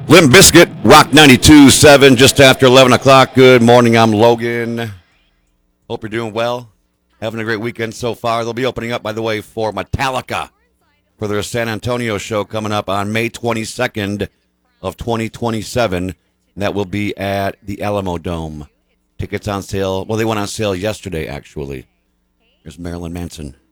Limp Bizkit, Rock 92.7, just after 11 o'clock. Good morning, I'm Logan. Hope you're doing well. Having a great weekend so far. They'll be opening up, by the way, for Metallica for their San Antonio show coming up on May 22nd of 2027. That will be at the Alamo Dome. Tickets on sale. Well, they went on sale yesterday, actually. Here's Marilyn Manson.